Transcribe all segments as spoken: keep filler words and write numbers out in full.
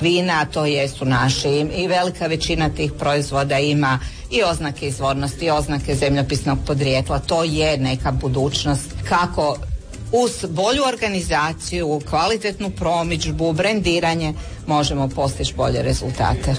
vina, to jesu naši i velika većina tih proizvoda ima i oznake izvornosti i oznake zemljopisnog podrijetla. To je neka budućnost kako uz bolju organizaciju, kvalitetnu promidžbu, brendiranje možemo postići bolje rezultate.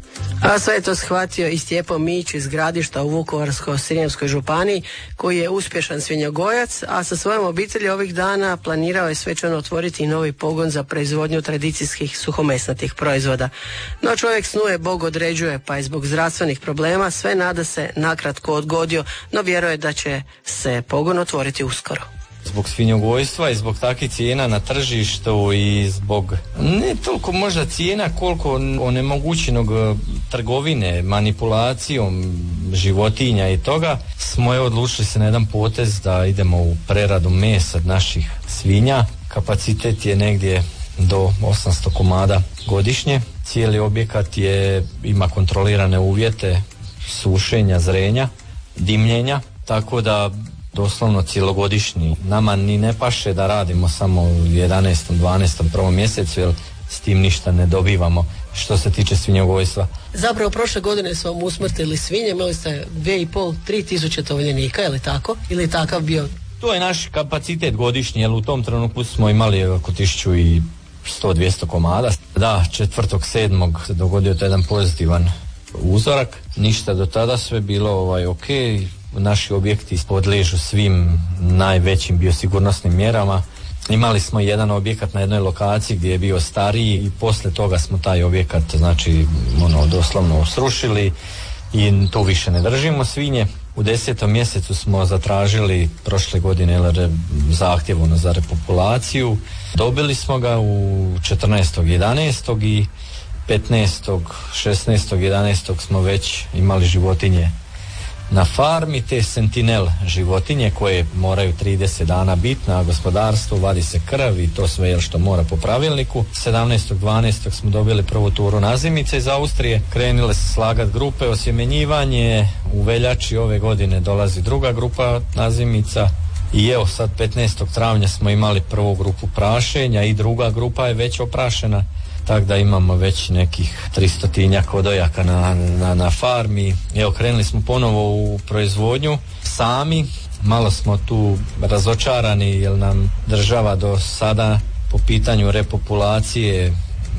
A sve je to shvatio i Stjepo Mić iz Gradišta u Vukovarsko-srijemskoj županiji, koji je uspješan svinjogojac, a sa svojom obitelji ovih dana planirao je svečano otvoriti novi pogon za proizvodnju tradicijskih suhomesnatih proizvoda. No čovjek snuje, Bog određuje, pa je zbog zdravstvenih problema sve nada se nakratko odgodio, no vjeruje da će se pogon otvoriti uskoro. Zbog svinjogojstva i zbog takvih cijena na tržištu i zbog ne toliko možda cijena koliko onemogućenog trgovine, manipulacijom životinja i toga, smo je odlučili se na jedan potez da idemo u preradu mesa naših svinja. Kapacitet je negdje do osamsto komada godišnje. Cijeli objekat je, ima kontrolirane uvjete sušenja, zrenja, dimljenja, tako da doslovno cijelogodišnji. Nama ni ne paše da radimo samo u jedanaestom, dvanaestom prvom mjesecu, jer s tim ništa ne dobivamo što se tiče svinjogojstva. Zapravo prošle godine su vam usmrtili svinje, imali ste dvije i pol, tri tisuće tovljenika, je li tako? Ili je takav bio? To je naš kapacitet godišnji, jer u tom trenutku smo imali oko tisuću i sto do dvjesto komada. Da, četvrtog sedmog se dogodio to jedan pozitivan uzorak. Ništa do tada, sve bilo ovaj, ok. Naši objekti podliježu svim najvećim biosigurnosnim mjerama. Imali smo jedan objekat na jednoj lokaciji gdje je bio stariji i poslije toga smo taj objekat, znači, ono, doslovno srušili i tu više ne držimo svinje. U desetom mjesecu smo zatražili prošle godine zahtjev ono, za repopulaciju. Dobili smo ga u četrnaestog jedanaestog i petnaestog šesnaestog jedanaestog smo već imali životinje na farmi, te sentinel životinje koje moraju trideset dana biti na gospodarstvu, vadi se krv i to sve jel što mora po pravilniku. sedamnaestog dvanaestog smo dobili prvu turu nazimice iz Austrije, krenule se slagat grupe, osjemenjivanje, u veljači ove godine dolazi druga grupa nazimica i evo sad petnaestog travnja smo imali prvu grupu prašenja i druga grupa je već oprašena. Tako da imamo već nekih tristotinjak odojaka na, na, na farmi. Evo, krenuli smo ponovo u proizvodnju sami. Malo smo tu razočarani jer nam država do sada po pitanju repopulacije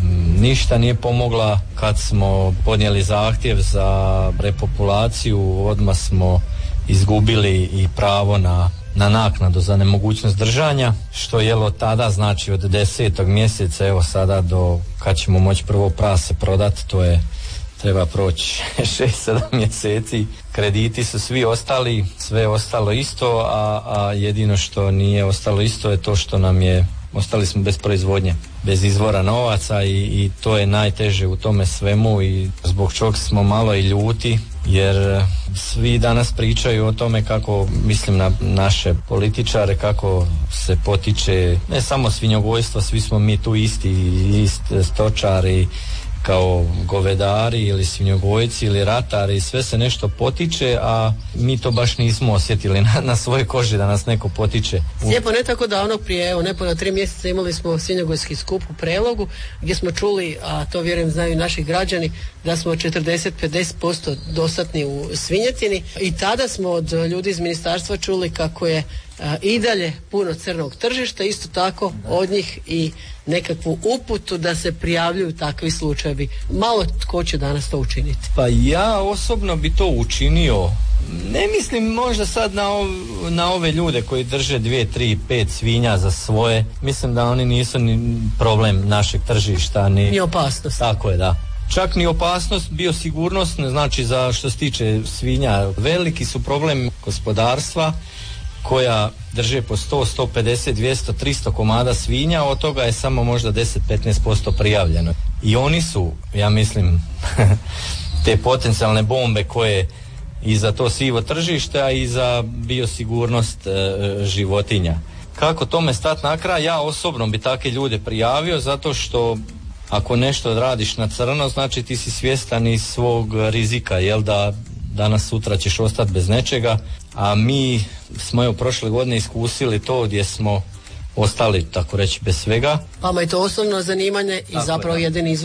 ništa nije pomogla. Kad smo podnijeli zahtjev za repopulaciju, odmah smo izgubili i pravo na na naknadu za nemogućnost držanja, što je od tada, znači od desetog mjeseca, evo sada do kad ćemo moći prvo prase prodati, to je treba proći šest sedam mjeseci. Krediti su svi ostali, sve je ostalo isto, a, a jedino što nije ostalo isto je to što nam je, ostali smo bez proizvodnje, bez izvora novaca i, i to je najteže u tome svemu i zbog čog smo malo i ljuti, jer svi danas pričaju o tome kako, mislim na naše političare, kako se potiče ne samo svinjogojstvo, svi smo mi tu isti, isti stočari, kao govedari ili svinjogojci ili ratari, sve se nešto potiče, a mi to baš nismo osjetili na, na svojoj koži da nas neko potiče. Lijepo, ne tako davno, prije evo nepuna tri mjeseca imali smo svinjogojski skup u Prelogu gdje smo čuli, a to vjerujem znaju i naši građani, da smo četrdeset do pedeset posto dostatni u svinjetini i tada smo od ljudi iz ministarstva čuli kako je a, i dalje puno crnog tržišta, isto tako od njih i nekakvu uputu da se prijavljuju takvi slučajevi. Malo tko će danas to učiniti? Pa ja osobno bi to učinio. Ne mislim možda sad na, ov, na ove ljude koji drže dvije, tri, pet svinja za svoje. Mislim da oni nisu ni problem našeg tržišta. Ni, ni opasnost. Tako je, da. Čak ni opasnost, biosigurnost, znači za što se tiče svinja. Veliki su problem gospodarstva koja drže po sto, sto pedeset, dvjesto, tristo komada svinja, od toga je samo možda deset do petnaest posto prijavljeno. I oni su, ja mislim, te potencijalne bombe koje i za to sivo tržište, a i za biosigurnost e, životinja. Kako tome stati na kraj? Ja osobno bi takve ljude prijavio, zato što ako nešto radiš na crno, znači ti si svjestan iz svog rizika, jel da danas sutra ćeš ostati bez nečega, a mi smo je u prošle godine iskusili to gdje smo ostali, tako reći, bez svega. Vama je to osnovno zanimanje i tako zapravo jedini izvor